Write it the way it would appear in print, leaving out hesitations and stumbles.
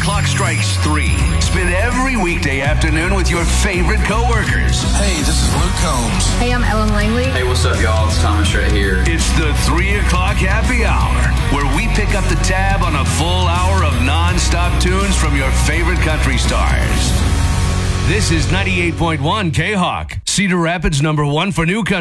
clock strikes 3. Spend every weekday afternoon with your favorite coworkers. Hey, this is Luke Combs. Hey, I'm Ellen Langley. Hey, what's up, y'all? It's Thomas right here. It's the 3 o'clock happy hour, where we pick up the tab on a full hour of non-stop tunes from your favorite country stars. This is 98.1 K-Hawk, Cedar Rapids #1 for new country.